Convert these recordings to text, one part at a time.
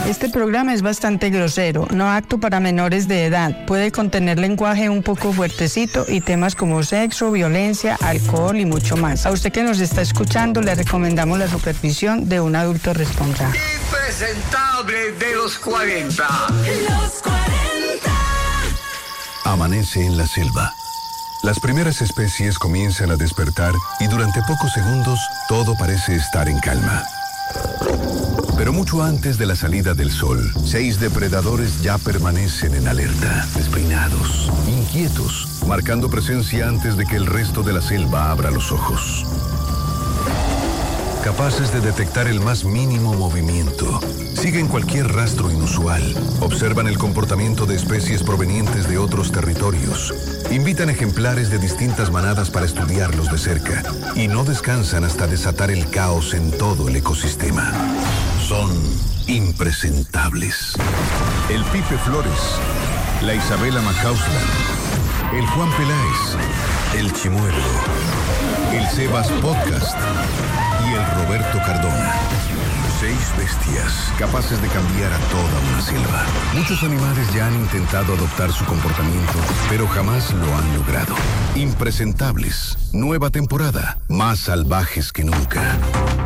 Este programa es bastante grosero, no apto para menores de edad. Puede contener lenguaje un poco fuertecito y temas como sexo, violencia, alcohol y mucho más. A usted que nos está escuchando le recomendamos la supervisión de un adulto responsable. Impresentable de los 40. Los 40. Amanece en la selva. Las primeras especies comienzan a despertar y durante pocos segundos todo parece estar en calma. Pero mucho antes de la salida del sol, 6 depredadores ya permanecen en alerta, despeinados, inquietos, marcando presencia antes de que el resto de la selva abra los ojos. Capaces de detectar el más mínimo movimiento, siguen cualquier rastro inusual, observan el comportamiento de especies provenientes de otros territorios, invitan ejemplares de distintas manadas para estudiarlos de cerca y no descansan hasta desatar el caos en todo el ecosistema. Son impresentables. El Pipe Flores, la Isabela Macausland, el Juan Peláez, el Chimuelo, el Sebas Podcast y el Roberto Cardona. 6 bestias capaces de cambiar a toda una selva. Muchos animales ya han intentado adoptar su comportamiento, pero jamás lo han logrado. Impresentables. Nueva temporada. Más salvajes que nunca.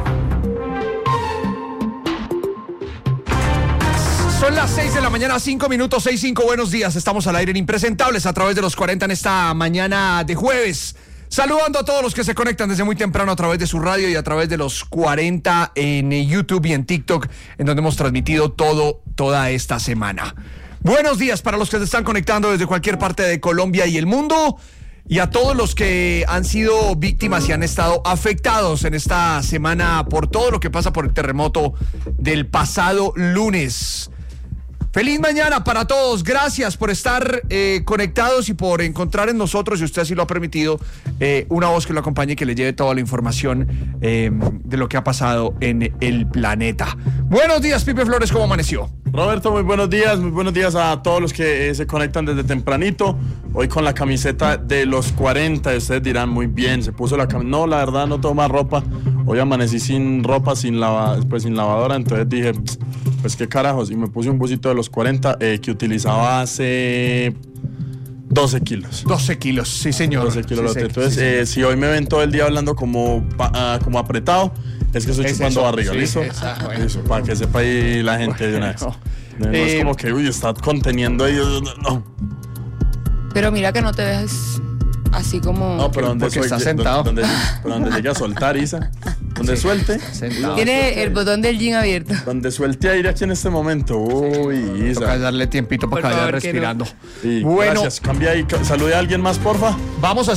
Son las 6 de la mañana, 5 minutos, 6:05. Buenos días. Estamos al aire en Impresentables a través de los 40 en esta mañana de jueves. Saludando a todos los que se conectan desde muy temprano a través de su radio y a través de los 40 en YouTube y en TikTok, en donde hemos transmitido toda esta semana. Buenos días para los que se están conectando desde cualquier parte de Colombia y el mundo, y a todos los que han sido víctimas y han estado afectados en esta semana por todo lo que pasa por el terremoto del pasado lunes. Feliz mañana para todos, gracias por estar conectados y por encontrar en nosotros, si usted así lo ha permitido, una voz que lo acompañe y que le lleve toda la información de lo que ha pasado en el planeta. Buenos días, Pipe Flores, ¿cómo amaneció? Roberto, muy buenos días a todos los que se conectan desde tempranito. Hoy con la camiseta de los 40, ustedes dirán, muy bien, se puso la camiseta. No, la verdad no tengo más ropa. Hoy amanecí sin ropa, sin lavadora, entonces dije, pues qué carajos, y me puse un busito de los 40 que utilizaba hace 12 kilos. 12 kilos, sí señor. 12 kilos. Sí, entonces, si hoy me ven todo el día hablando como apretado, es que estoy chupando barriga, sí, ¿listo? Bueno. Eso, para que sepa ahí la gente de una vez. No es como que, está conteniendo ahí, no. Pero mira que no te ves así como... No, pero donde está sentado. Donde llegue a soltar, Isa. Donde suelte. Sentado. Tiene el botón del jean abierto. Donde suelte aire aquí en este momento. Uy, Isa. Toca darle tiempito para que vaya respirando. Sí, bueno, gracias. Cambia ahí. Salude a alguien más, porfa. Vamos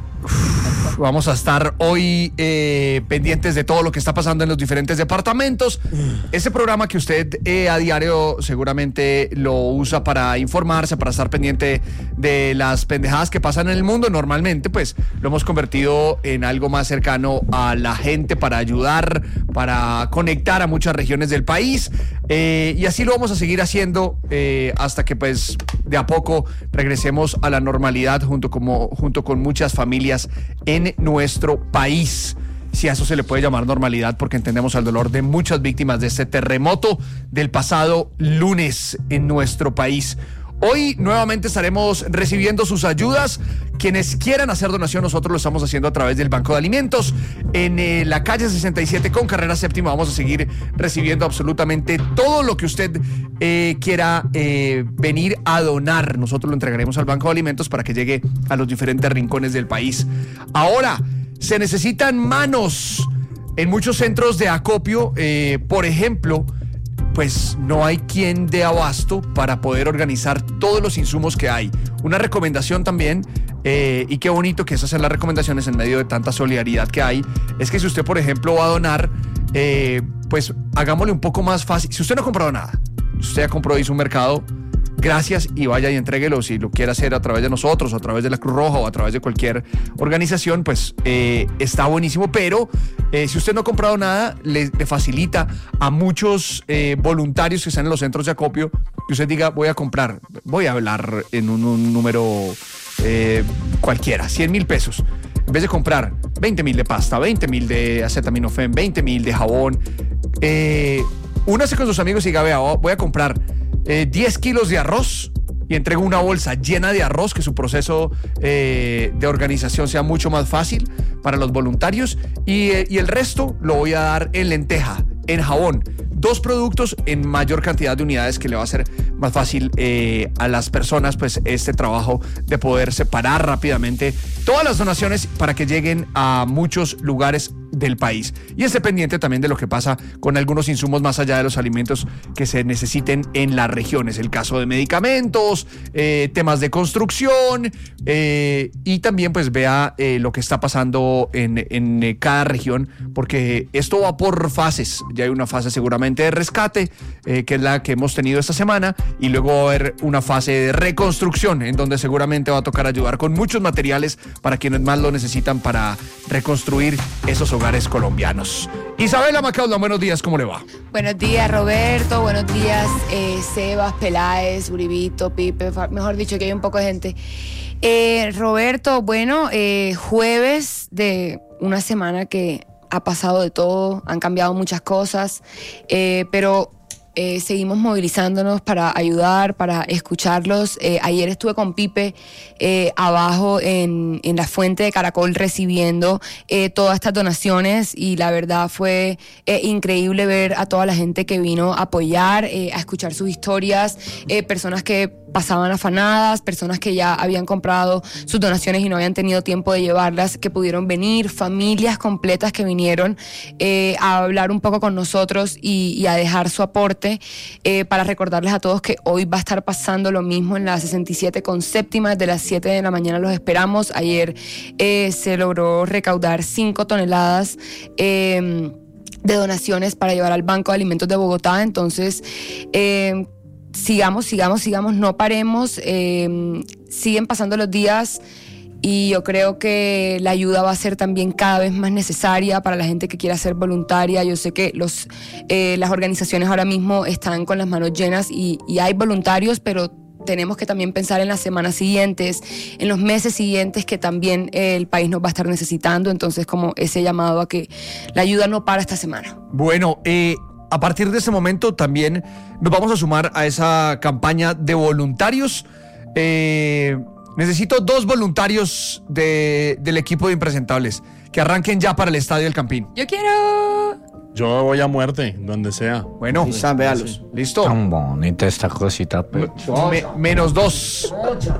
a estar hoy pendientes de todo lo que está pasando en los diferentes departamentos. Ese programa que usted a diario seguramente lo usa para informarse, para estar pendiente de las pendejadas que pasan en el mundo, normalmente pues lo hemos convertido en algo más cercano a la gente, para ayudar, para conectar a muchas regiones del país, y así lo vamos a seguir haciendo hasta que pues de a poco regresemos a la normalidad junto con muchas familias en nuestro país, si a eso se le puede llamar normalidad, porque entendemos el dolor de muchas víctimas de este terremoto del pasado lunes en nuestro país. Hoy nuevamente estaremos recibiendo sus ayudas. Quienes quieran hacer donación, nosotros lo estamos haciendo a través del Banco de Alimentos. En la calle 67 con carrera séptima vamos a seguir recibiendo absolutamente todo lo que usted quiera venir a donar. Nosotros lo entregaremos al Banco de Alimentos para que llegue a los diferentes rincones del país. Ahora, se necesitan manos en muchos centros de acopio, por ejemplo. Pues no hay quien dé abasto para poder organizar todos los insumos que hay. Una recomendación también, y qué bonito que esas sean las recomendaciones en medio de tanta solidaridad que hay, es que si usted, por ejemplo, va a donar, pues hagámosle un poco más fácil. Si usted no ha comprado nada, si usted ya compró, hizo un mercado, gracias, y vaya y entréguelo. Si lo quiere hacer a través de nosotros, o a través de la Cruz Roja, o a través de cualquier organización, pues está buenísimo. Pero si usted no ha comprado nada, le facilita a muchos voluntarios que están en los centros de acopio que usted diga, voy a hablar en un número cualquiera, 100,000 pesos. En vez de comprar 20,000 de pasta, 20,000 de acetaminofén, 20,000 de jabón, Únase con sus amigos y diga, vea, voy a comprar 10 kilos de arroz y entrego una bolsa llena de arroz, que su proceso de organización sea mucho más fácil para los voluntarios, y el resto lo voy a dar en lenteja, en jabón. 2 productos en mayor cantidad de unidades que le va a hacer más fácil a las personas pues este trabajo de poder separar rápidamente todas las donaciones para que lleguen a muchos lugares del país. Y esté pendiente también de lo que pasa con algunos insumos más allá de los alimentos que se necesiten en las regiones. El caso de medicamentos, temas de construcción, y también pues vea lo que está pasando en cada región, porque esto va por fases. Ya hay una fase seguramente de rescate, que es la que hemos tenido esta semana, y luego va a haber una fase de reconstrucción en donde seguramente va a tocar ayudar con muchos materiales para quienes más lo necesitan para reconstruir esos hogares colombianos. Isabela Macaulay, buenos días, ¿cómo le va? Buenos días, Roberto. Buenos días, Sebas, Peláez, Uribito, Pipe. Mejor dicho, que hay un poco de gente. Roberto, bueno, jueves de una semana que ha pasado de todo, han cambiado muchas cosas, pero seguimos movilizándonos para ayudar, para escucharlos. Ayer estuve con Pipe abajo en la fuente de Caracol recibiendo todas estas donaciones, y la verdad fue increíble ver a toda la gente que vino a apoyar, a escuchar sus historias, personas que pasaban afanadas, personas que ya habían comprado sus donaciones y no habían tenido tiempo de llevarlas, que pudieron venir, familias completas que vinieron a hablar un poco con nosotros y a dejar su aporte, para recordarles a todos que hoy va a estar pasando lo mismo en la 67 con séptima. Desde las 7 de la mañana los esperamos. Ayer se logró recaudar 5 toneladas de donaciones para llevar al Banco de Alimentos de Bogotá. Entonces sigamos, no paremos, siguen pasando los días, y yo creo que la ayuda va a ser también cada vez más necesaria para la gente que quiera ser voluntaria. Yo sé que las organizaciones ahora mismo están con las manos llenas y hay voluntarios, pero tenemos que también pensar en las semanas siguientes, en los meses siguientes, que también el país nos va a estar necesitando. Entonces, como ese llamado a que la ayuda no para esta semana. Bueno, a partir de este momento también nos vamos a sumar a esa campaña de voluntarios. Necesito 2 voluntarios del equipo de Impresentables que arranquen ya para el Estadio del Campín. Yo quiero. Yo voy a muerte, donde sea. Bueno, Están, véalos. listo. Tan bonita esta cosita, pues. Menos dos,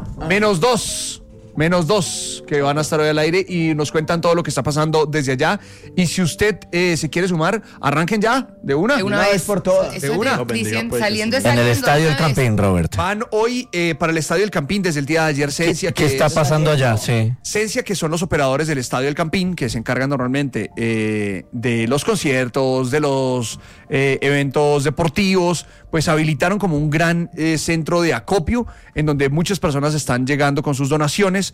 que van a estar hoy al aire y nos cuentan todo lo que está pasando desde allá. Y si usted se quiere sumar, arranquen ya, de una. De una vez por todas. Eso De es una. dicen, saliendo. En el Estadio del Campín, Robert. Van hoy para el Estadio del Campín desde el día de ayer. Cencia, ¿Qué está pasando allá? Sí. Cencia, que son los operadores del Estadio del Campín, que se encargan normalmente de los conciertos, de los eventos deportivos, pues habilitaron como un gran centro de acopio en donde muchas personas están llegando con sus donaciones,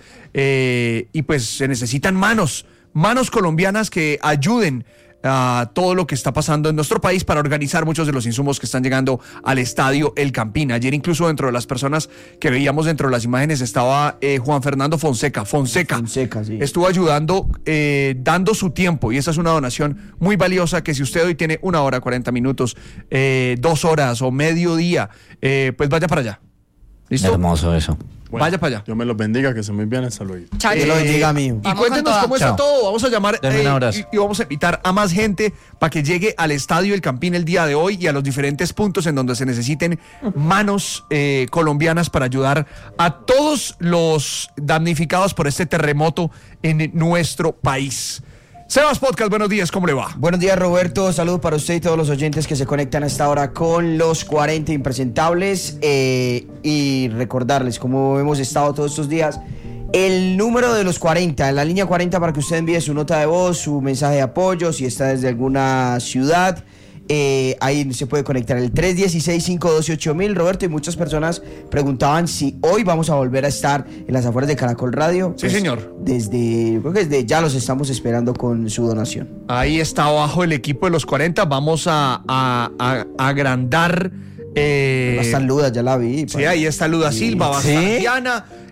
y pues se necesitan manos colombianas que ayuden a todo lo que está pasando en nuestro país para organizar muchos de los insumos que están llegando al Estadio El Campín. Ayer incluso dentro de las personas que veíamos dentro de las imágenes estaba Juan Fernando Fonseca, sí. Estuvo ayudando, dando su tiempo, y esa es una donación muy valiosa que si usted hoy tiene 1 hora, 40 minutos, 2 horas o mediodía, pues vaya para allá. ¿Listo? Hermoso eso. Bueno, vaya para allá. Dios me los bendiga, que se muy bien. Hasta luego. Chao. Que lo bendiga, mío. Y Vamos cuéntenos con cómo toda. está todo. Vamos a llamar Denme un abrazo. y vamos a invitar a más gente para que llegue al Estadio El Campín el día de hoy y a los diferentes puntos en donde se necesiten manos colombianas para ayudar a todos los damnificados por este terremoto en nuestro país. Sebas Podcast, buenos días, ¿cómo le va? Buenos días, Roberto. Saludos para usted y todos los oyentes que se conectan a esta hora con los 40 Impresentables. Y recordarles, como hemos estado todos estos días, el número de los 40, en la línea 40, para que usted envíe su nota de voz, su mensaje de apoyo, si está desde alguna ciudad. Ahí se puede conectar el 316-512-8000, Roberto, y muchas personas preguntaban si hoy vamos a volver a estar en las afueras de Caracol Radio. Sí, señor. Creo que desde ya los estamos esperando con su donación. Ahí está abajo el equipo de los 40. Vamos a agrandar. Va a estar Luda, ya la vi. Sí, ahí está Luda Silva, va a estar Diana,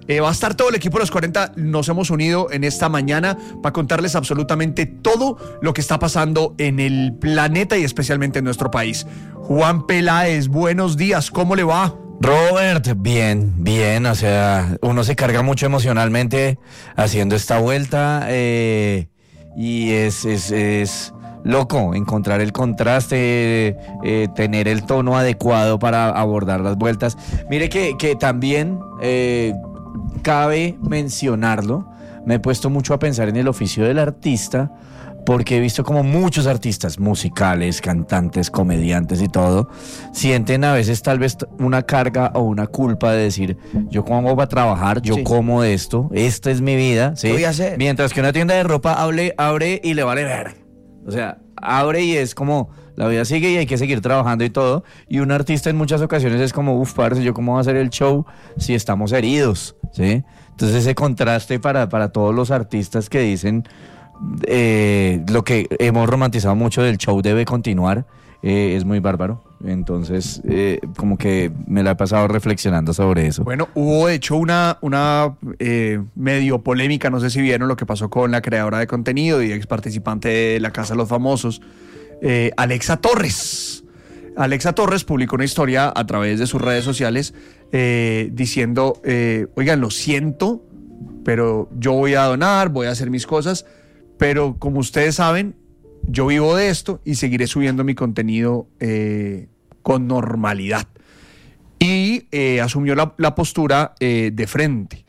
Va a estar todo el equipo de los 40. Nos hemos unido en esta mañana para contarles absolutamente todo lo que está pasando en el planeta y especialmente en nuestro país. Juan Peláez, buenos días, ¿cómo le va? Robert, bien, o sea, uno se carga mucho emocionalmente haciendo esta vuelta y es loco encontrar el contraste, tener el tono adecuado para abordar las vueltas. Mire que también cabe mencionarlo, me he puesto mucho a pensar en el oficio del artista, porque he visto como muchos artistas musicales, cantantes, comediantes y todo, sienten a veces tal vez una carga o una culpa de decir, yo cómo hago para trabajar, yo como de esto, esta es mi vida, ¿sí? ¿Qué voy a hacer? Mientras que una tienda de ropa abre y le vale ver. O sea, abre y es como, la vida sigue y hay que seguir trabajando y todo. Y un artista en muchas ocasiones es como, parce, ¿yo cómo voy a hacer el show si estamos heridos? ¿Sí? Entonces ese contraste para todos los artistas que dicen lo que hemos romantizado mucho del show debe continuar, es muy bárbaro. Entonces, como que me la he pasado reflexionando sobre eso. Bueno, hubo de hecho una medio polémica, no sé si vieron lo que pasó con la creadora de contenido y ex participante de La Casa de los Famosos, Alexa Torres. Alexa Torres publicó una historia a través de sus redes sociales diciendo, oigan, lo siento, pero yo voy a donar, voy a hacer mis cosas, pero como ustedes saben, yo vivo de esto y seguiré subiendo mi contenido con normalidad. Y asumió la postura de frente.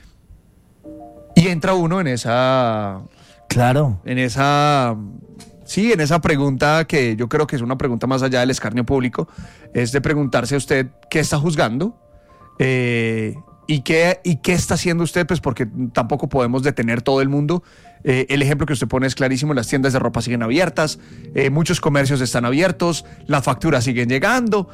Y entra uno en esa... Claro. En esa pregunta que yo creo que es una pregunta más allá del escarnio público, es de preguntarse a usted qué está juzgando y qué está haciendo usted, pues porque tampoco podemos detener todo el mundo. El ejemplo que usted pone es clarísimo, las tiendas de ropa siguen abiertas, muchos comercios están abiertos, las facturas siguen llegando,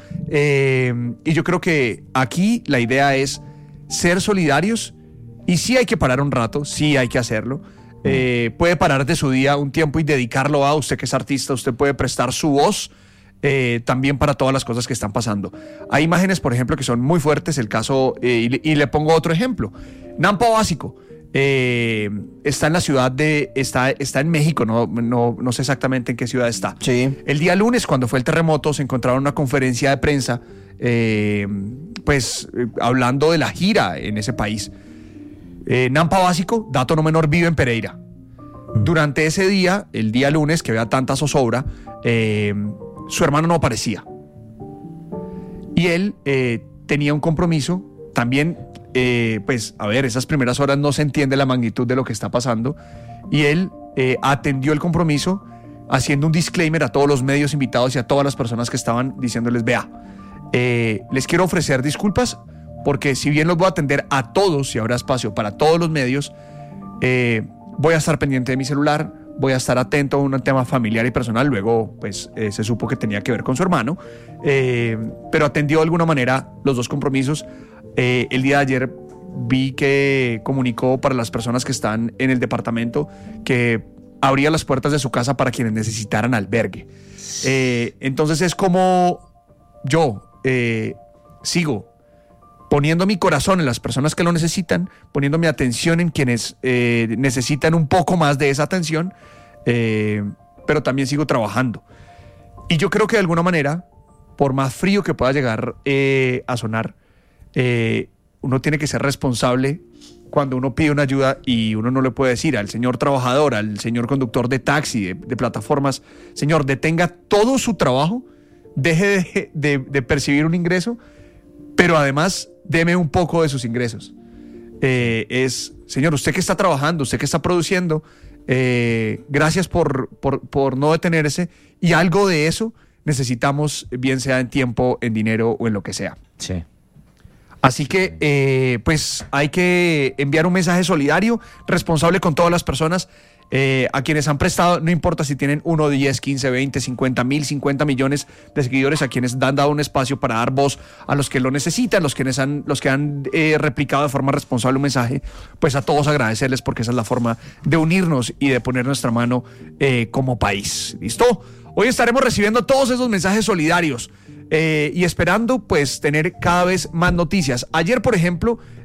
y yo creo que aquí la idea es ser solidarios, y sí hay que parar un rato, sí hay que hacerlo. Puede parar de su día un tiempo y dedicarlo a usted que es artista, usted puede prestar su voz también para todas las cosas que están pasando. Hay imágenes, por ejemplo, que son muy fuertes, el caso, y le pongo otro ejemplo, Nampa Básico. Está en la ciudad está en México, no sé exactamente en qué ciudad está. Sí. El día lunes, cuando fue el terremoto, se encontraron en una conferencia de prensa, hablando de la gira en ese país. Nampa Básico, dato no menor, vive en Pereira. Durante ese día, el día lunes, que había tanta zozobra, su hermano no aparecía. Y él tenía un compromiso también. Esas primeras horas no se entiende la magnitud de lo que está pasando, y él atendió el compromiso haciendo un disclaimer a todos los medios invitados y a todas las personas que estaban, diciéndoles, vea, les quiero ofrecer disculpas porque si bien los voy a atender a todos y habrá espacio para todos los medios, voy a estar pendiente de mi celular, voy a estar atento a un tema familiar y personal. Luego se supo que tenía que ver con su hermano, pero atendió de alguna manera los dos compromisos. El día de ayer vi que comunicó para las personas que están en el departamento que abría las puertas de su casa para quienes necesitaran albergue. Entonces es como yo sigo poniendo mi corazón en las personas que lo necesitan, poniendo mi atención en quienes necesitan un poco más de esa atención, pero también sigo trabajando. Y yo creo que de alguna manera, por más frío que pueda llegar a sonar, uno tiene que ser responsable cuando uno pide una ayuda y uno no le puede decir al señor trabajador, al señor conductor de taxi, de plataformas, señor, detenga todo su trabajo, deje de percibir un ingreso, pero además deme un poco de sus ingresos. Señor, usted que está trabajando, usted que está produciendo, gracias por no detenerse, y algo de eso necesitamos, bien sea en tiempo, en dinero o en lo que sea. Sí. Así que, hay que enviar un mensaje solidario, responsable con todas las personas a quienes han prestado, no importa si tienen 1, 10, 15, 20, 50 mil, 50 millones de seguidores, a quienes han dado un espacio para dar voz a los que lo necesitan, los que han replicado de forma responsable un mensaje, pues a todos agradecerles, porque esa es la forma de unirnos y de poner nuestra mano como país. ¿Listo? Hoy estaremos recibiendo todos esos mensajes solidarios. Y esperando pues tener cada vez más noticias. Ayer, por ejemplo,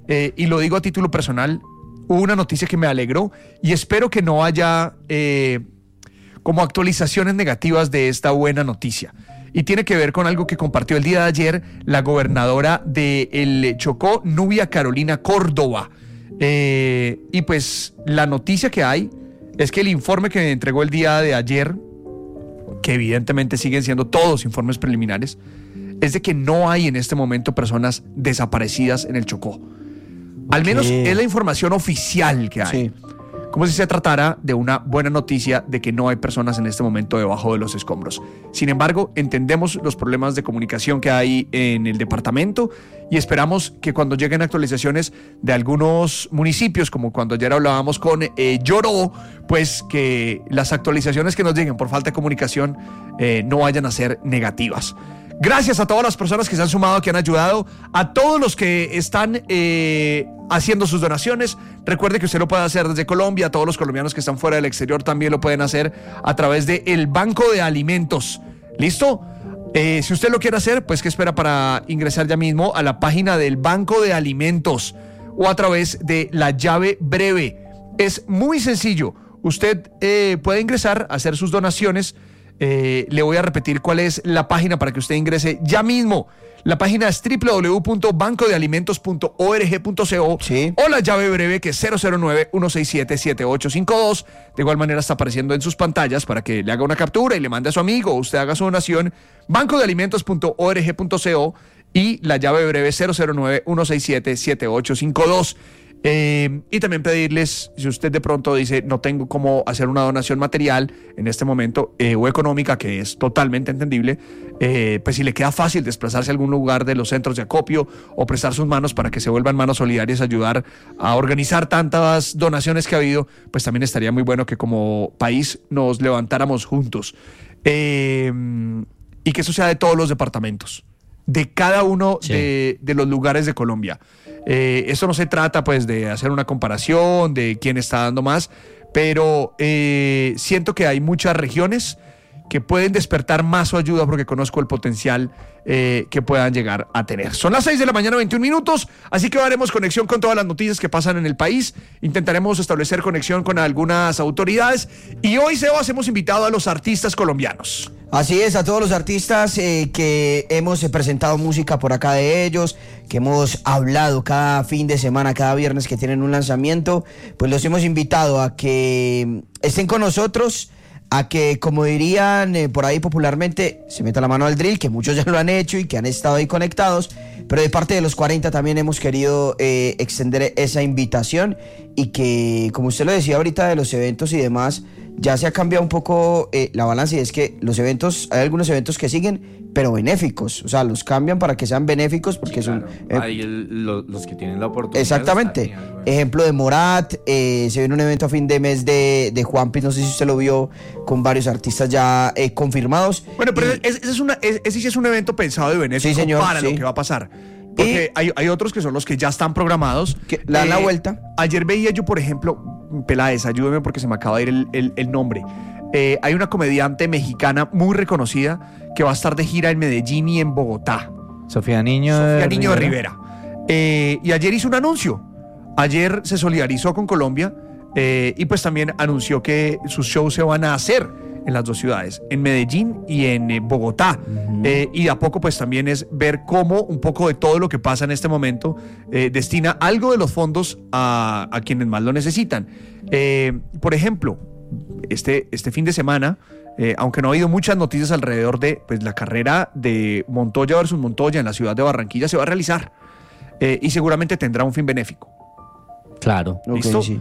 y lo digo a título personal, hubo una noticia que me alegró y espero que no haya como actualizaciones negativas de esta buena noticia. Y tiene que ver con algo que compartió el día de ayer la gobernadora de el Chocó, Nubia Carolina Córdoba. Y pues la noticia que hay es que el informe que me entregó el día de ayer, que evidentemente siguen siendo todos informes preliminares, es de que no hay en este momento personas desaparecidas en el Chocó. Al menos es la información oficial que hay. Sí. Como si se tratara de una buena noticia de que no hay personas en este momento debajo de los escombros. Sin embargo, entendemos los problemas de comunicación que hay en el departamento y esperamos que cuando lleguen actualizaciones de algunos municipios, como cuando ayer hablábamos con Lloró, pues que las actualizaciones que nos lleguen por falta de comunicación no vayan a ser negativas. Gracias a todas las personas que se han sumado, que han ayudado, a todos los que están haciendo sus donaciones. Recuerde que usted lo puede hacer desde Colombia, a todos los colombianos que están fuera del exterior también lo pueden hacer a través del Banco de Alimentos. ¿Listo? Si usted lo quiere hacer, pues ¿qué espera para ingresar ya mismo a la página del Banco de Alimentos o a través de la llave breve? Es muy sencillo. Usted puede ingresar, hacer sus donaciones. Le voy a repetir cuál es la página para que usted ingrese ya mismo. La página es www.bancodealimentos.org.co, sí, o la llave breve que es 009-167-7852. De igual manera está apareciendo en sus pantallas para que le haga una captura y le mande a su amigo o usted haga su donación. Bancodealimentos.org.co y la llave breve 009-167-7852. Y también pedirles, si usted de pronto dice no tengo cómo hacer una donación material en este momento o económica, que es totalmente entendible, pues si le queda fácil desplazarse a algún lugar de los centros de acopio o prestar sus manos para que se vuelvan manos solidarias, ayudar a organizar tantas donaciones que ha habido, pues también estaría muy bueno que como país nos levantáramos juntos, y que eso sea de todos los departamentos, de cada uno, sí, de los lugares de Colombia. Esto no se trata pues de hacer una comparación de quién está dando más, pero siento que hay muchas regiones que pueden despertar más su ayuda porque conozco el potencial que puedan llegar a tener. Son las 6 de la mañana, 21 minutos, así que haremos conexión con todas las noticias que pasan en el país, intentaremos establecer conexión con algunas autoridades y hoy, Sebas, hemos invitado a los artistas colombianos. Así es, a todos los artistas que hemos presentado música por acá de ellos, que hemos hablado cada fin de semana, cada viernes que tienen un lanzamiento, pues los hemos invitado a que estén con nosotros, a que, como dirían por ahí popularmente, se meta la mano al drill, que muchos ya lo han hecho y que han estado ahí conectados, pero de parte de los 40 también hemos querido extender esa invitación y que, como usted lo decía ahorita de los eventos y demás, ya se ha cambiado un poco la balanza, y es que los eventos, hay algunos eventos que siguen, pero benéficos, o sea, los cambian para que sean benéficos porque sí, claro, son... hay los que tienen la oportunidad. Exactamente. Ejemplo de Morat, se viene un evento a fin de mes de Juanpi, no sé si usted lo vio, con varios artistas ya confirmados. Bueno, pero ese sí es un evento pensado de benéfico, sí, señor, para, sí, lo que va a pasar. Porque hay otros que son los que ya están programados. Que le dan la vuelta. Ayer veía yo, por ejemplo, Peláez, ayúdeme porque se me acaba de ir el nombre. Hay una comediante mexicana muy reconocida que va a estar de gira en Medellín y en Bogotá. Sofía Niño de Rivera. Y ayer hizo un anuncio. Ayer se solidarizó con Colombia y pues también anunció que sus shows se van a hacer en las dos ciudades, en Medellín y en Bogotá. Y a poco pues también es ver cómo un poco de todo lo que pasa en este momento destina algo de los fondos a quienes más lo necesitan. Por ejemplo, este fin de semana, aunque no ha habido muchas noticias alrededor de pues, la carrera de Montoya versus Montoya en la ciudad de Barranquilla, se va a realizar y seguramente tendrá un fin benéfico. Claro. ¿Listo? Okay, sí.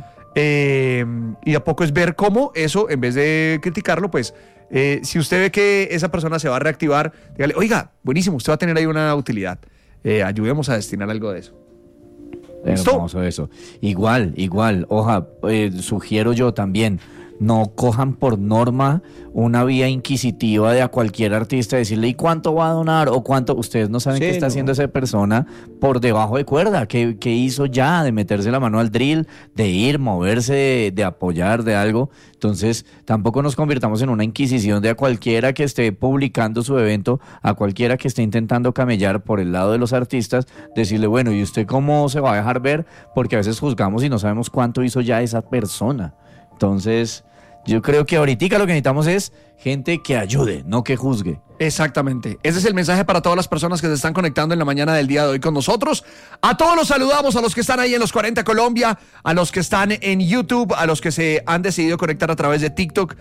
Y a poco es ver cómo eso, en vez de criticarlo, pues si usted ve que esa persona se va a reactivar, dígale, oiga, buenísimo, usted va a tener ahí una utilidad, ayudemos a destinar algo de eso. Hermoso eso. Igual, sugiero yo también, no cojan por norma una vía inquisitiva de a cualquier artista decirle ¿y cuánto va a donar? O cuánto, ustedes no saben Sí, qué está haciendo esa persona por debajo de cuerda, qué hizo ya de meterse la mano al drill, de ir, moverse, de apoyar, de algo. Entonces tampoco nos convirtamos en una inquisición de a cualquiera que esté publicando su evento, a cualquiera que esté intentando camellar por el lado de los artistas, decirle bueno, ¿y usted cómo se va a dejar ver? Porque a veces juzgamos y no sabemos cuánto hizo ya esa persona. Entonces, yo creo que ahorita lo que necesitamos es gente que ayude, no que juzgue. Exactamente. Ese es el mensaje para todas las personas que se están conectando en la mañana del día de hoy con nosotros. A todos los saludamos, a los que están ahí en los 40 Colombia, a los que están en YouTube, a los que se han decidido conectar a través de TikTok.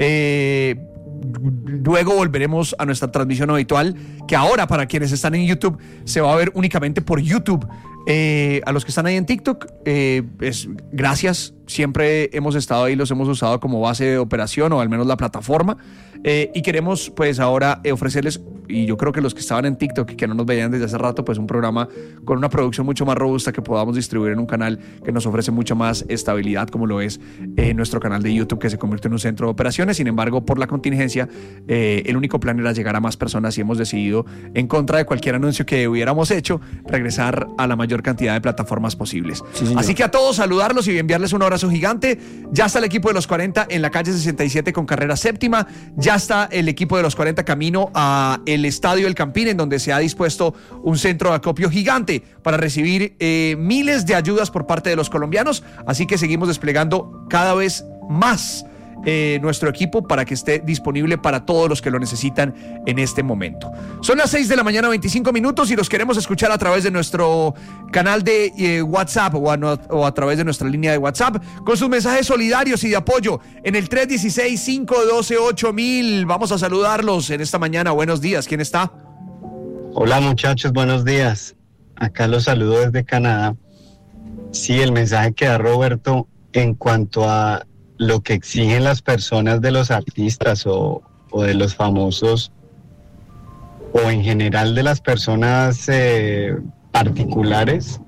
Luego volveremos a nuestra transmisión habitual, que ahora para quienes están en YouTube se va a ver únicamente por YouTube. A los que están ahí en TikTok, gracias. Siempre hemos estado ahí, los hemos usado como base de operación, o al menos la plataforma, y queremos pues ahora ofrecerles, y yo creo que los que estaban en TikTok y que no nos veían desde hace rato, pues un programa con una producción mucho más robusta que podamos distribuir en un canal que nos ofrece mucha más estabilidad, como lo es nuestro canal de YouTube, que se convierte en un centro de operaciones. Sin embargo, por la contingencia, el único plan era llegar a más personas, y hemos decidido, en contra de cualquier anuncio que hubiéramos hecho, regresar a la mayor cantidad de plataformas posibles. Sí, señor. Así que a todos saludarlos y enviarles un abrazo gigante. Ya está el equipo de los 40 en la calle 67 con carrera séptima. Ya está el equipo de los 40 camino a el Estadio El Campín, en donde se ha dispuesto un centro de acopio gigante para recibir miles de ayudas por parte de los colombianos. Así que seguimos desplegando cada vez más nuestro equipo para que esté disponible para todos los que lo necesitan en este momento. Son las 6 de la mañana, 25 minutos, y los queremos escuchar a través de nuestro canal de WhatsApp o a través de nuestra línea de WhatsApp con sus mensajes solidarios y de apoyo en el 316-512-8000. Vamos a saludarlos en esta mañana. Buenos días, ¿quién está? Hola muchachos, buenos días. Acá los saludo desde Canadá. Sí, el mensaje que da Roberto en cuanto a lo que exigen las personas de los artistas o de los famosos, o en general de las personas particulares,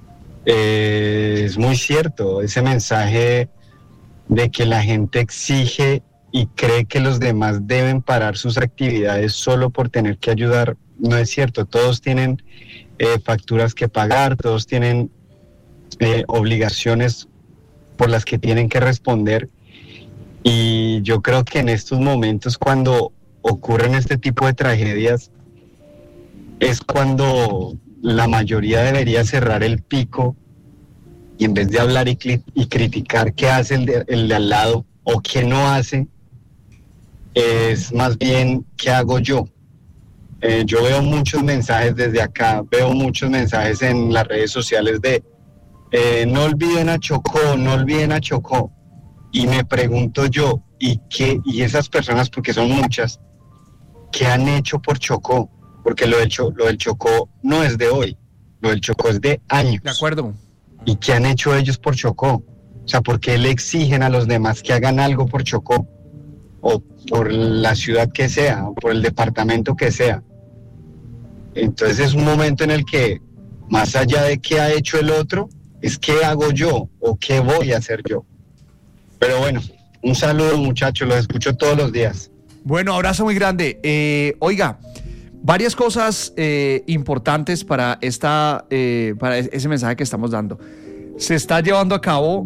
es muy cierto. Ese mensaje de que la gente exige y cree que los demás deben parar sus actividades solo por tener que ayudar, no es cierto. Todos tienen facturas que pagar, todos tienen obligaciones por las que tienen que responder, y yo creo que en estos momentos, cuando ocurren este tipo de tragedias, es cuando la mayoría debería cerrar el pico y, en vez de hablar y criticar qué hace el de al lado o qué no hace, es más bien qué hago yo. Yo veo muchos mensajes desde acá, veo muchos mensajes en las redes sociales de no olviden a Chocó, no olviden a Chocó. Y me pregunto yo, ¿y esas personas, porque son muchas, qué han hecho por Chocó? Porque lo del Chocó no es de hoy, lo del Chocó es de años. De acuerdo. ¿Y qué han hecho ellos por Chocó? O sea, ¿por qué le exigen a los demás que hagan algo por Chocó? O por la ciudad que sea, o por el departamento que sea. Entonces es un momento en el que, más allá de qué ha hecho el otro, es qué hago yo o qué voy a hacer yo. Pero bueno, un saludo muchachos, los escucho todos los días. Bueno, abrazo muy grande. Oiga, varias cosas importantes para para ese mensaje que estamos dando. Se está llevando a cabo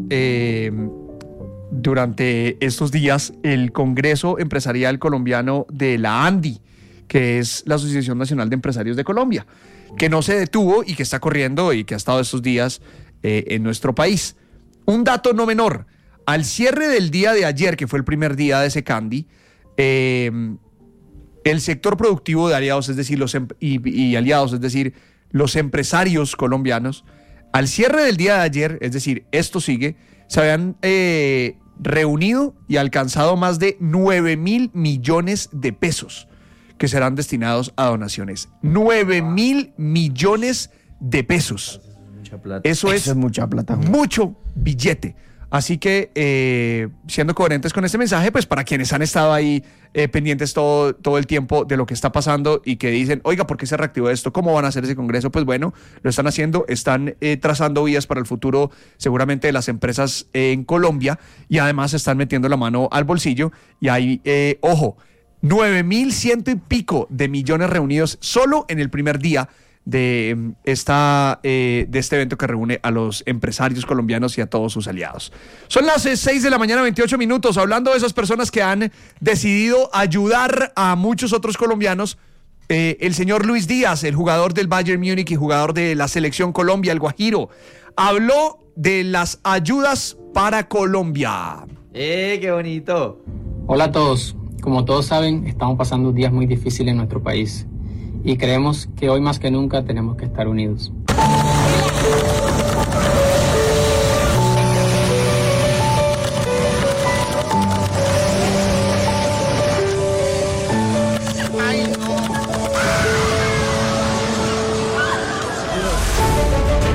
durante estos días el Congreso Empresarial Colombiano de la ANDI, que es la Asociación Nacional de Empresarios de Colombia, que no se detuvo y que está corriendo y que ha estado estos días en nuestro país. Un dato no menor: al cierre del día de ayer, que fue el primer día de ese Candi, el sector productivo de aliados, es decir, aliados, es decir, los empresarios colombianos, al cierre del día de ayer, es decir, esto sigue, se habían reunido y alcanzado más de 9.000 millones de pesos que serán destinados a donaciones. 9.000 millones de pesos. Mucha plata. Eso es mucha plata. mucho billete. Así que, siendo coherentes con este mensaje, pues para quienes han estado ahí pendientes todo el tiempo de lo que está pasando y que dicen, oiga, ¿por qué se reactivó esto? ¿Cómo van a hacer ese congreso? Pues bueno, lo están haciendo, están trazando vías para el futuro seguramente de las empresas en Colombia, y además están metiendo la mano al bolsillo y hay, ojo, 9.100 y pico de millones reunidos solo en el primer día de este evento que reúne a los empresarios colombianos y a todos sus aliados. Son las 6 de la mañana, 28 minutos, hablando de esas personas que han decidido ayudar a muchos otros colombianos. El señor Luis Díaz, el jugador del Bayern Múnich y jugador de la Selección Colombia, el Guajiro, habló de las ayudas para Colombia. ¡Qué bonito! Hola a todos. Como todos saben, estamos pasando días muy difíciles en nuestro país y creemos que hoy más que nunca tenemos que estar unidos.